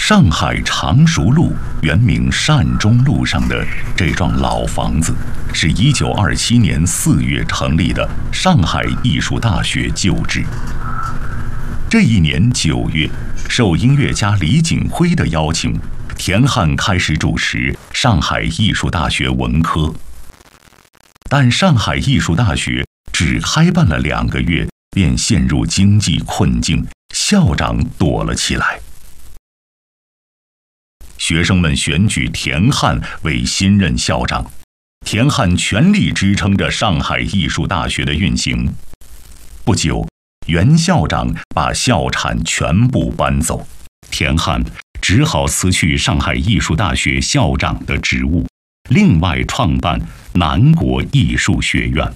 上海常熟路原名善中路上的这幢老房子，是1927年4月成立的上海艺术大学旧址。这一年9月，受音乐家李锦辉的邀请，田汉开始主持上海艺术大学文科。但上海艺术大学只开办了2个月，便陷入经济困境，校长躲了起来。学生们选举田汉为新任校长，田汉全力支撑着上海艺术大学的运行。不久，原校长把校产全部搬走，田汉只好辞去上海艺术大学校长的职务，另外创办南国艺术学院。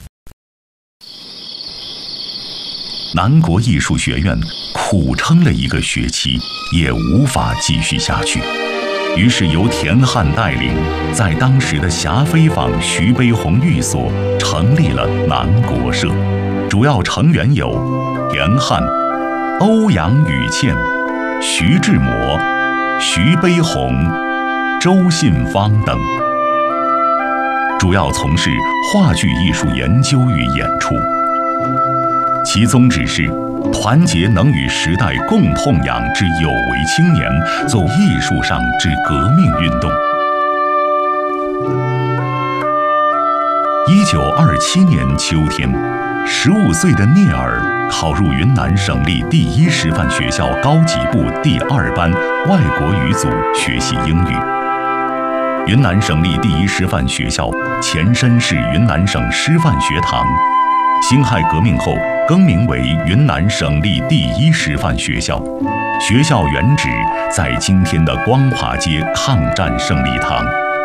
南国艺术学院苦撑了1个学期，也无法继续下去，于是由田汉带领，在当时的霞飞坊徐悲鸿寓所成立了南国社，主要成员有田汉、欧阳予倩、徐志摩、徐悲鸿、周信芳等，主要从事话剧艺术研究与演出。其宗旨是团结能与时代共痛仰之有为青年，做艺术上之革命运动。1927年秋天，15岁的聂耳考入云南省立第1师范学校高级部第2班外国语组学习英语。云南省立第1师范学校前身是云南省师范学堂，辛亥革命后更名为云南省立第1师范学校，学校原址在今天的光华街抗战胜利堂。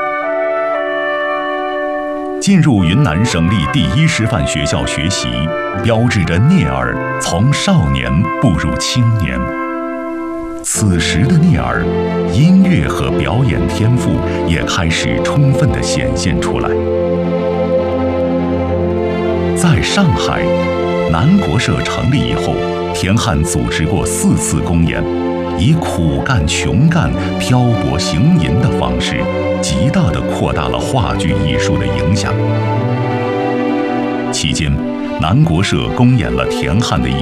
进入云南省立第1师范学校学习，标志着聂耳从少年步入青年。此时的聂耳，音乐和表演天赋也开始充分地显现出来。在上海，南国社成立以后，田汉组织过4次公演，以苦干穷干、漂泊行吟的方式，极大地扩大了话剧艺术的影响。期间，南国社公演了田汉的